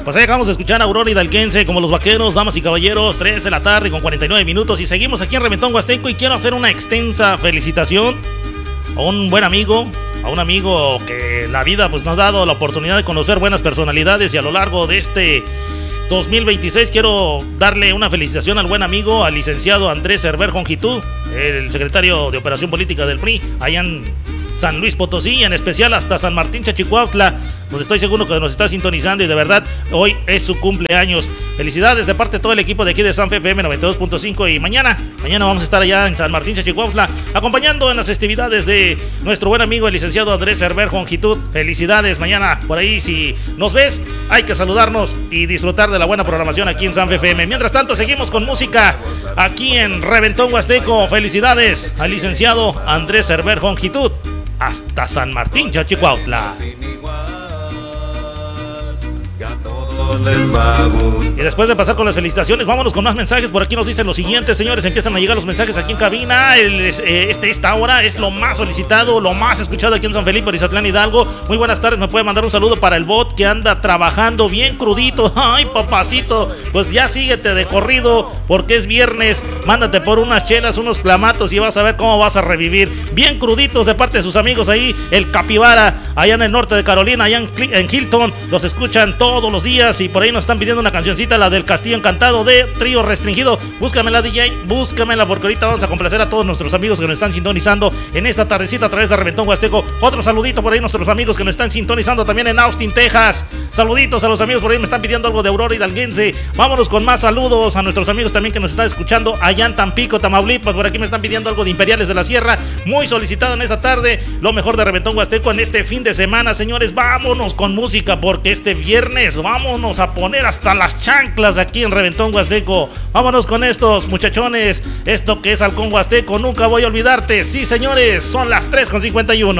Pues ahí acabamos de escuchar a Aurora Hidalguense como los Vaqueros, damas y caballeros, 3 de la tarde con 49 minutos y seguimos aquí en Reventón Huasteco y quiero hacer una extensa felicitación a un buen amigo, a un amigo que la vida pues nos ha dado la oportunidad de conocer buenas personalidades y a lo largo de este 2026 quiero darle una felicitación al buen amigo, al licenciado Andrés Herber Jongitú, el secretario de Operación Política del PRI, allá en San Luis Potosí y en especial hasta San Martín Chachicuautla, donde estoy seguro que nos está sintonizando y de verdad hoy es su cumpleaños. Felicidades de parte de todo el equipo de aquí de San FM 92.5 y mañana vamos a estar allá en San Martín Chachicuautla acompañando en las festividades de nuestro buen amigo el licenciado Andrés Herber Jongitud. Felicidades mañana por ahí, si nos ves hay que saludarnos y disfrutar de la buena programación aquí en San FM. Mientras tanto seguimos con música aquí en Reventón Huasteco. Felicidades al licenciado Andrés Herber Jongitud hasta San Martín Chachicuautla. Y después de pasar con las felicitaciones, vámonos con más mensajes. Por aquí nos dicen lo siguiente, señores. Empiezan a llegar los mensajes aquí en cabina. Esta hora es lo más solicitado, lo más escuchado aquí en San Felipe, Orizatlán, Hidalgo. Muy buenas tardes, me puede mandar un saludo para el bot que anda trabajando bien crudito. Ay, papacito, pues ya síguete de corrido porque es viernes. Mándate por unas chelas, unos clamatos y vas a ver cómo vas a revivir. Bien cruditos de parte de sus amigos ahí, el Capibara, allá en el norte de Carolina, allá en Hilton. Los escuchan todos los días y por ahí nos están pidiendo una cancioncita, la del Castillo Encantado de Trío Restringido. Búscamela, DJ, búscamela porque ahorita vamos a complacer a todos nuestros amigos que nos están sintonizando en esta tardecita a través de Reventón Huasteco. Otro saludito por ahí nuestros amigos que nos están sintonizando también en Austin, Texas. Saluditos a los amigos por ahí, me están pidiendo algo de Aurora Hidalguense. Vámonos con más saludos a nuestros amigos también que nos están escuchando allá en Tampico, Tamaulipas. Por aquí me están pidiendo algo de Imperiales de la Sierra, muy solicitado en esta tarde. Lo mejor de Reventón Huasteco en este fin de semana, señores. Vámonos con música porque este viernes vámonos a poner hasta las chanclas aquí en Reventón Huasteco. Vámonos con estos muchachones, esto que es Halcón Huasteco, nunca voy a olvidarte. Sí, señores, son las 3:51.